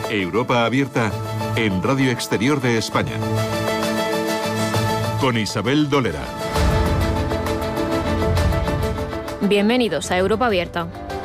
Europa Abierta en Radio Exterior de España. Con Isabel Dolera. Bienvenidos a Europa Abierta.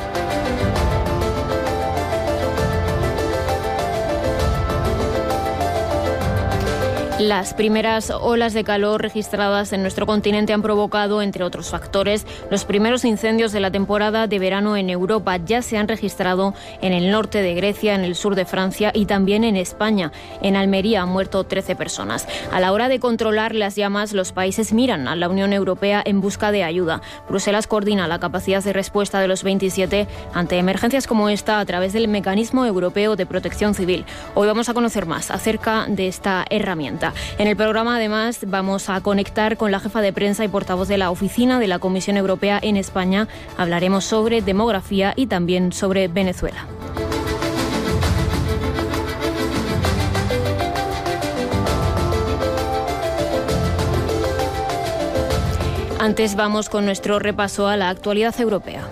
Las primeras olas de calor registradas en nuestro continente han provocado, entre otros factores, los primeros incendios de la temporada de verano en Europa. Ya se han registrado en el norte de Grecia, en el sur de Francia y también en España. En Almería han muerto 13 personas. A la hora de controlar las llamas, los países miran a la Unión Europea en busca de ayuda. Bruselas coordina la capacidad de respuesta de los 27 ante emergencias como esta a través del Mecanismo Europeo de Protección Civil. Hoy vamos a conocer más acerca de esta herramienta. En el programa, además, vamos a conectar con la jefa de prensa y portavoz de la Oficina de la Comisión Europea en España. Hablaremos sobre demografía y también sobre Venezuela. Antes vamos con nuestro repaso a la actualidad europea.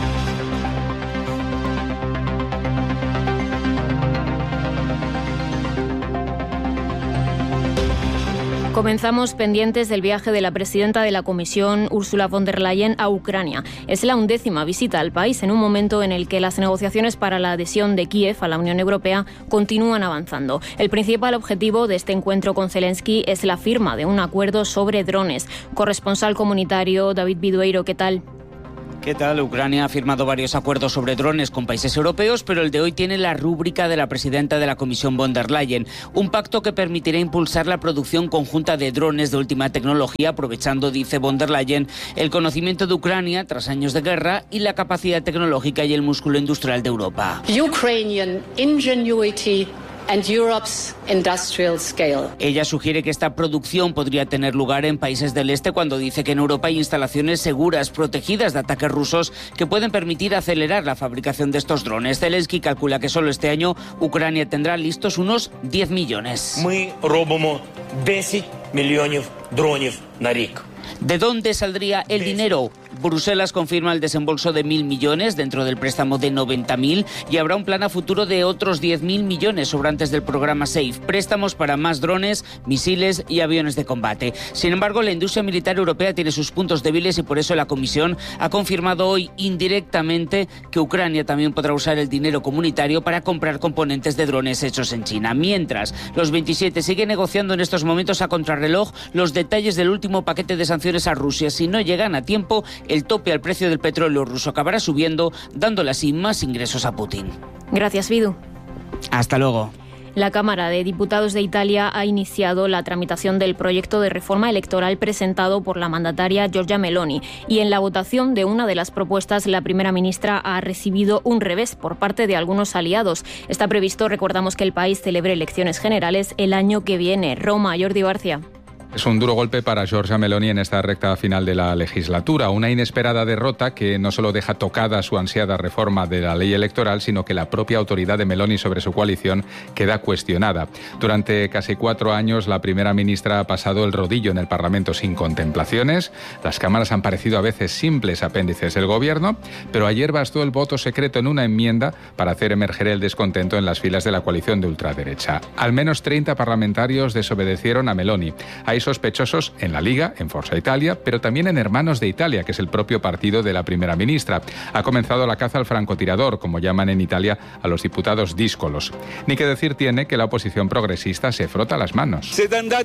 Comenzamos pendientes del viaje de la presidenta de la Comisión, Ursula von der Leyen, a Ucrania. Es la 11ª visita al país en un momento en el que las negociaciones para la adhesión de Kiev a la Unión Europea continúan avanzando. El principal objetivo de este encuentro con Zelensky es la firma de un acuerdo sobre drones. Corresponsal comunitario David Bidueiro, ¿qué tal? ¿Qué tal? Ucrania ha firmado varios acuerdos sobre drones con países europeos, pero el de hoy tiene la rúbrica de la presidenta de la Comisión von der Leyen. Un pacto que permitirá impulsar la producción conjunta de drones de última tecnología, aprovechando, dice von der Leyen, el conocimiento de Ucrania tras años de guerra y la capacidad tecnológica y el músculo industrial de Europa. Ukrainian ingenuity and Europe's industrial scale. Ella sugiere que esta producción podría tener lugar en países del este cuando dice que en Europa hay instalaciones seguras, protegidas de ataques rusos, que pueden permitir acelerar la fabricación de estos drones. Zelensky calcula que solo este año Ucrania tendrá listos unos 10 millones. Ми робимо 10 мільйонів дронів на рік. ¿De dónde saldría el dinero? Bruselas confirma el desembolso de 1.000 millones dentro del préstamo de 90.000 y habrá un plan a futuro de otros 10.000 millones sobrantes del programa SAFE. Préstamos para más drones, misiles y aviones de combate. Sin embargo, la industria militar europea tiene sus puntos débiles y por eso la Comisión ha confirmado hoy indirectamente que Ucrania también podrá usar el dinero comunitario para comprar componentes de drones hechos en China. Mientras, los 27 siguen negociando en estos momentos a contrarreloj los detalles del último paquete de sanciones a Rusia. Si no llegan a tiempo, el tope al precio del petróleo ruso acabará subiendo, dándole así más ingresos a Putin. Gracias, Vidu. Hasta luego. La Cámara de Diputados de Italia ha iniciado la tramitación del proyecto de reforma electoral presentado por la mandataria Giorgia Meloni y en la votación de una de las propuestas la primera ministra ha recibido un revés por parte de algunos aliados. Está previsto, recordamos, que el país celebre elecciones generales el año que viene. Roma, Jordi Barcia. Es un duro golpe para Giorgia Meloni en esta recta final de la legislatura. Una inesperada derrota que no solo deja tocada su ansiada reforma de la ley electoral, sino que la propia autoridad de Meloni sobre su coalición queda cuestionada. Durante casi 4 años, la primera ministra ha pasado el rodillo en el Parlamento sin contemplaciones. Las cámaras han parecido a veces simples apéndices del gobierno, pero ayer bastó el voto secreto en una enmienda para hacer emerger el descontento en las filas de la coalición de ultraderecha. Al menos 30 parlamentarios desobedecieron a Meloni. Hay sospechosos en la Liga, en Forza Italia, pero también en Hermanos de Italia, que es el propio partido de la primera ministra. Ha comenzado la caza al francotirador, como llaman en Italia a los diputados díscolos. Ni que decir tiene que la oposición progresista se frota las manos.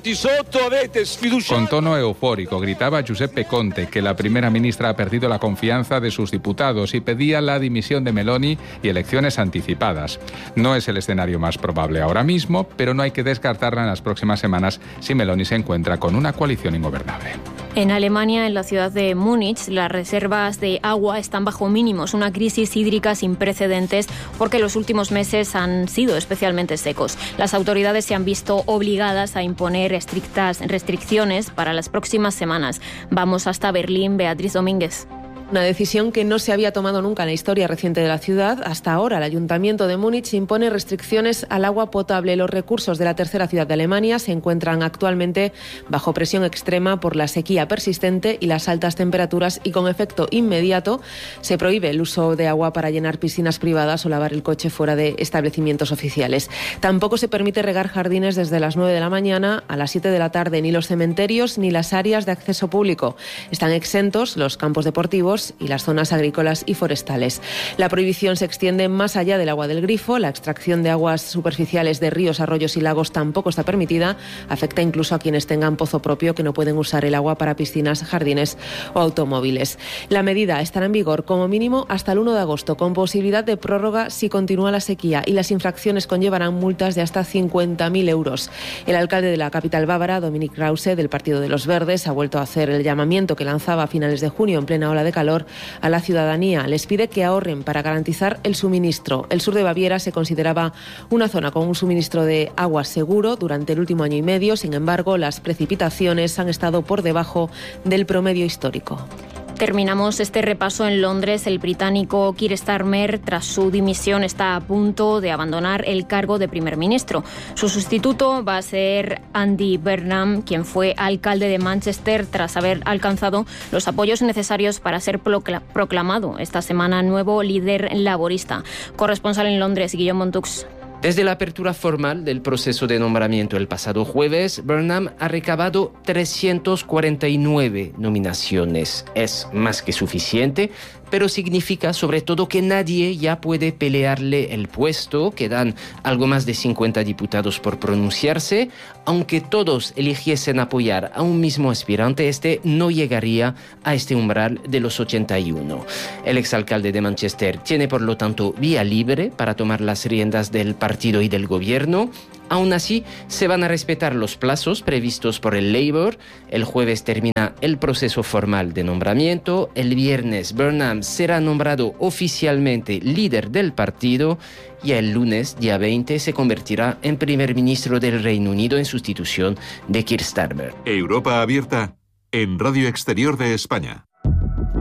Con tono eufórico gritaba Giuseppe Conte que la primera ministra ha perdido la confianza de sus diputados y pedía la dimisión de Meloni y elecciones anticipadas. No es el escenario más probable ahora mismo, pero no hay que descartarla en las próximas semanas si Meloni se encuentra con una coalición ingobernable. En Alemania, en la ciudad de Múnich, las reservas de agua están bajo mínimos, una crisis hídrica sin precedentes porque los últimos meses han sido especialmente secos. Las autoridades se han visto obligadas a imponer estrictas restricciones para las próximas semanas. Vamos hasta Berlín, Beatriz Domínguez. Una decisión que no se había tomado nunca en la historia reciente de la ciudad. Hasta ahora, el Ayuntamiento de Múnich impone restricciones al agua potable. Los recursos de la tercera ciudad de Alemania se encuentran actualmente bajo presión extrema por la sequía persistente y las altas temperaturas, y con efecto inmediato se prohíbe el uso de agua para llenar piscinas privadas o lavar el coche fuera de establecimientos oficiales. Tampoco se permite regar jardines desde las 9 de la mañana a las 7 de la tarde, ni los cementerios ni las áreas de acceso público. Están exentos los campos deportivos y las zonas agrícolas y forestales. La prohibición se extiende más allá del agua del grifo. La extracción de aguas superficiales de ríos, arroyos y lagos tampoco está permitida. Afecta incluso a quienes tengan pozo propio, que no pueden usar el agua para piscinas, jardines o automóviles. La medida estará en vigor como mínimo hasta el 1 de agosto, con posibilidad de prórroga si continúa la sequía, y las infracciones conllevarán multas de hasta 50.000 euros. El alcalde de la capital bávara, Dominic Krause, del Partido de los Verdes, ha vuelto a hacer el llamamiento que lanzaba a finales de junio en plena ola de calor a la ciudadanía. Les pide que ahorren para garantizar el suministro. El sur de Baviera se consideraba una zona con un suministro de agua seguro durante el último año y medio. Sin embargo, las precipitaciones han estado por debajo del promedio histórico. Terminamos este repaso en Londres. El británico Keir Starmer, tras su dimisión, está a punto de abandonar el cargo de primer ministro. Su sustituto va a ser Andy Burnham, quien fue alcalde de Manchester tras haber alcanzado los apoyos necesarios para ser proclamado esta semana nuevo líder laborista. Corresponsal en Londres, Guillaume Montux. Desde la apertura formal del proceso de nombramiento el pasado jueves, Burnham ha recabado 349 nominaciones. Es más que suficiente, pero significa sobre todo que nadie ya puede pelearle el puesto. Quedan algo más de 50 diputados por pronunciarse. Aunque todos eligiesen apoyar a un mismo aspirante, este no llegaría a este umbral de los 81. El exalcalde de Manchester tiene, por lo tanto, vía libre para tomar las riendas del partido y del gobierno. Aún así, se van a respetar los plazos previstos por el Labour. El jueves termina el proceso formal de nombramiento. El viernes, Burnham será nombrado oficialmente líder del partido, y el lunes, día 20, se convertirá en primer ministro del Reino Unido en sustitución de Keir Starmer. Europa abierta en Radio Exterior de España.